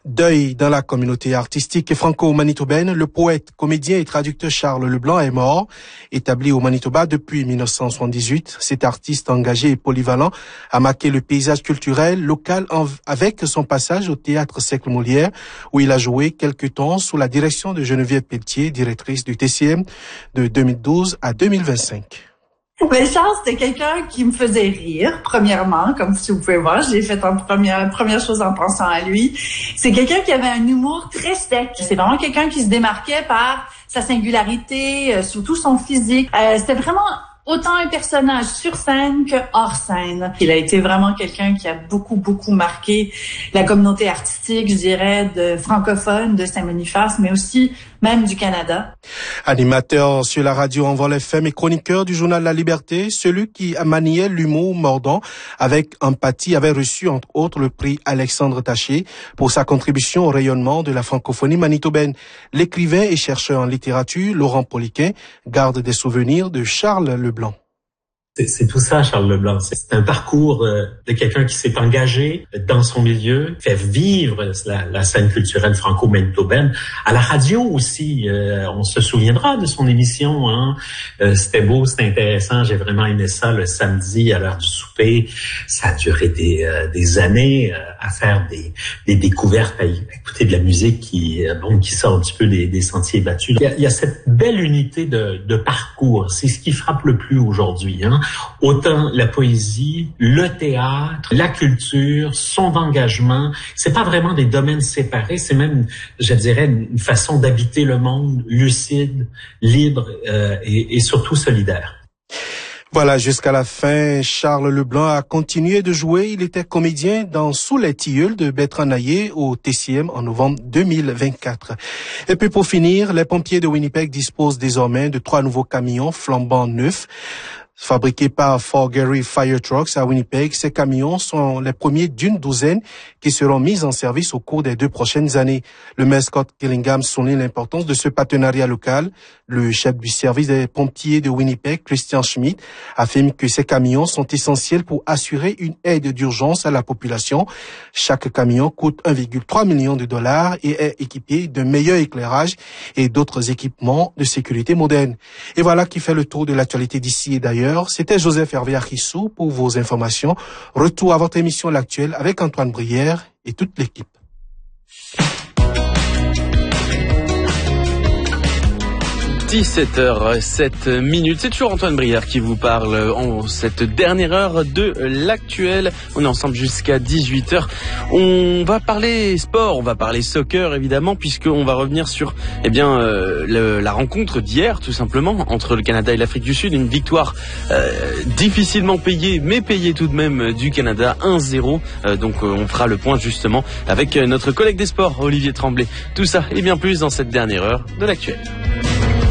Deuil dans la communauté artistique franco-manitobaine, le poète, comédien et traducteur Charles Leblanc est mort. Établi au Manitoba depuis 1978, cet artiste engagé et polyvalent a marqué le paysage culturel local avec son passage au Théâtre Cercle Molière, où il a joué quelque temps sous la direction de Geneviève Pelletier, directrice du TCM de 2012 à 2025. Ben Charles, c'était quelqu'un qui me faisait rire, premièrement, comme si vous pouvez voir, j'ai fait première chose en pensant à lui. C'est quelqu'un qui avait un humour très sec. C'est vraiment quelqu'un qui se démarquait par sa singularité, surtout son physique. C'était vraiment autant un personnage sur scène que hors scène. Il a été vraiment quelqu'un qui a beaucoup marqué la communauté artistique, je dirais, de francophone de Saint-Boniface, mais aussi même du Canada. Animateur sur la radio Envol FM et chroniqueur du journal La Liberté, celui qui maniait l'humour mordant avec empathie avait reçu entre autres le prix Alexandre Taché pour sa contribution au rayonnement de la francophonie manitobaine. L'écrivain et chercheur en littérature Laurent Poliquin garde des souvenirs de Charles Leblanc. C'est tout ça, Charles Leblanc. C'est un parcours de quelqu'un qui s'est engagé dans son milieu, fait vivre la scène culturelle franco-manitobaine. À la radio aussi, on se souviendra de son émission. C'était beau, c'était intéressant. J'ai vraiment aimé ça le samedi à l'heure du souper. Ça a duré des années à faire des découvertes, à écouter de la musique qui sort un petit peu des sentiers battus. Il y a cette belle unité de parcours. C'est ce qui frappe le plus aujourd'hui. Autant la poésie, le théâtre, la culture, son engagement, c'est pas vraiment des domaines séparés, c'est même, je dirais, une façon d'habiter le monde lucide, libre et surtout solidaire. Voilà, jusqu'à la fin, Charles Leblanc a continué de jouer. Il était comédien dans Sous les tilleuls de Bertrand Naillet au TCM en novembre 2024. Et puis pour finir, les pompiers de Winnipeg disposent désormais de 3 nouveaux camions flambant neufs. Fabriqués par Fort Garry Fire Trucks à Winnipeg, ces camions sont les premiers d'une douzaine qui seront mis en service au cours des 2 prochaines années. Le maire Scott Killingham souligne l'importance de ce partenariat local. Le chef du service des pompiers de Winnipeg, Christian Schmidt, affirme que ces camions sont essentiels pour assurer une aide d'urgence à la population. Chaque camion coûte 1,3 million de dollars et est équipé d'un meilleur éclairage et d'autres équipements de sécurité modernes. Et voilà qui fait le tour de l'actualité d'ici et d'ailleurs. C'était Joseph Hervé Arissou pour vos informations. Retour à votre émission L'Actuel avec Antoine Brière et toute l'équipe. 17h07. C'est toujours Antoine Brière qui vous parle en cette dernière heure de l'actuel. On est ensemble jusqu'à 18h. On va parler sport, on va parler soccer évidemment, puisqu'on va revenir sur la rencontre d'hier tout simplement entre le Canada et l'Afrique du Sud. Une victoire difficilement payée, mais payée tout de même du Canada 1-0. Donc on fera le point justement avec notre collègue des sports Olivier Tremblay. Tout ça et bien plus dans cette dernière heure de l'actuel.